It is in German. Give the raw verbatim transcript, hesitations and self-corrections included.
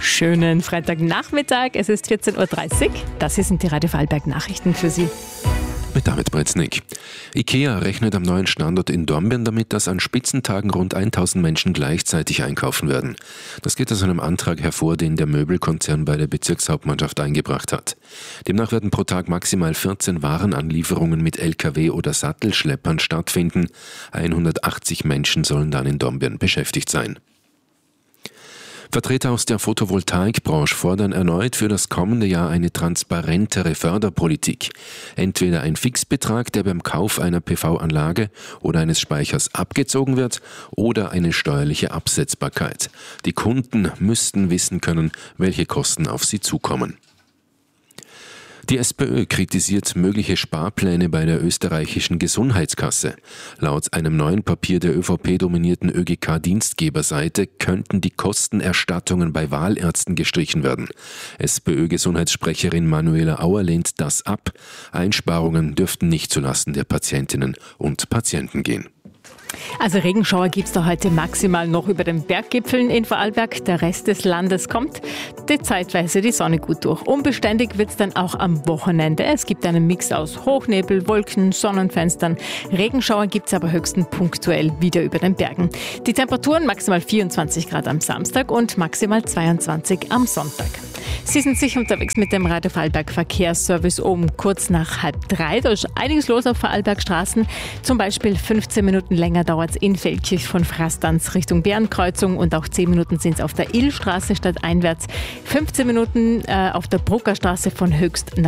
Schönen Freitagnachmittag, es ist vierzehn Uhr dreißig. Das hier sind die Radio Vorarlberg Nachrichten für Sie. Mit David Bretznik. IKEA rechnet am neuen Standort in Dornbirn damit, dass an Spitzentagen rund tausend Menschen gleichzeitig einkaufen werden. Das geht aus einem Antrag hervor, den der Möbelkonzern bei der Bezirkshauptmannschaft eingebracht hat. Demnach werden pro Tag maximal vierzehn Warenanlieferungen mit L K W oder Sattelschleppern stattfinden. hundertachtzig Menschen sollen dann in Dornbirn beschäftigt sein. Vertreter aus der Photovoltaikbranche fordern erneut für das kommende Jahr eine transparentere Förderpolitik. Entweder ein Fixbetrag, der beim Kauf einer P V-Anlage oder eines Speichers abgezogen wird, oder eine steuerliche Absetzbarkeit. Die Kunden müssten wissen können, welche Kosten auf sie zukommen. Die SPÖ kritisiert mögliche Sparpläne bei der österreichischen Gesundheitskasse. Laut einem neuen Papier der Ö V P-dominierten Ö G K-Dienstgeberseite könnten die Kostenerstattungen bei Wahlärzten gestrichen werden. SPÖ-Gesundheitssprecherin Manuela Auer lehnt das ab. Einsparungen dürften nicht zulasten der Patientinnen und Patienten gehen. Also Regenschauer gibt es da heute maximal noch über den Berggipfeln in Vorarlberg. Der Rest des Landes kommt die zeitweise die Sonne gut durch. Unbeständig wird es dann auch am Wochenende. Es gibt einen Mix aus Hochnebel, Wolken, Sonnenfenstern. Regenschauer gibt es aber höchstens punktuell wieder über den Bergen. Die Temperaturen maximal vierundzwanzig Grad am Samstag und maximal zweiundzwanzig am Sonntag. Sie sind sicher unterwegs mit dem Radio Vorarlberg Verkehrsservice um kurz nach halb drei. Da ist einiges los auf Vorarlbergstraßen. Zum Beispiel fünfzehn Minuten länger dauert es in Feldkirch von Frastanz Richtung Bärenkreuzung und auch zehn Minuten sind es auf der Illstraße stadteinwärts. fünfzehn Minuten äh, auf der Bruckerstraße von Höchst nach